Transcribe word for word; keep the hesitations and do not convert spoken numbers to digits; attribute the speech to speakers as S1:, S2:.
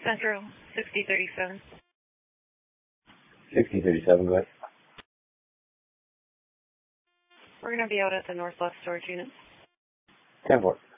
S1: Central, sixty thirty-seven.
S2: sixty thirty-seven, go ahead.
S1: We're going to be out at the North Left storage unit.
S2: ten four.